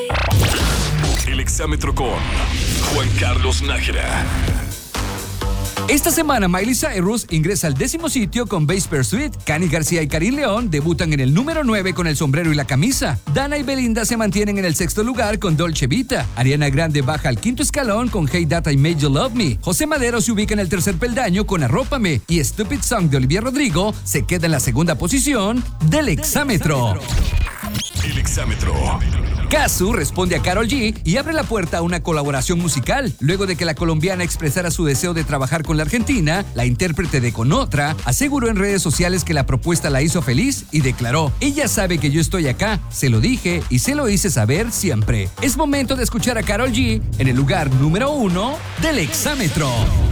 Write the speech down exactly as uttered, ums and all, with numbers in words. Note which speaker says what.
Speaker 1: El exámetro con Juan Carlos Nájera.
Speaker 2: Esta semana Miley Cyrus ingresa al décimo sitio con Bass Pursuit. Cani García y Karim León debutan en el número nueve con El sombrero y la camisa. Dana y Belinda se mantienen en el sexto lugar con Dolce Vita. Ariana Grande baja al quinto escalón con Hey That I Made You Love Me. José Madero se ubica en el tercer peldaño con Arrópame. Y Stupid Song de Olivia Rodrigo se queda en la segunda posición del exámetro.
Speaker 1: El exámetro.
Speaker 2: Cazzu responde a Karol G y abre la puerta a una colaboración musical. Luego de que la colombiana expresara su deseo de trabajar con la argentina, la intérprete de Con Otra aseguró en redes sociales que la propuesta la hizo feliz y declaró: ella sabe que yo estoy acá, se lo dije y se lo hice saber siempre. Es momento de escuchar a Karol G en el lugar número uno del exámetro.